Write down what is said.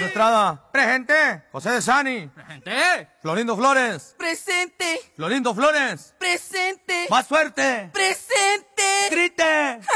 Estrada. Presente. José de Sani. Presente. Florindo Flores. Presente. Florindo Flores. Presente. Más fuerte. Presente. Grite.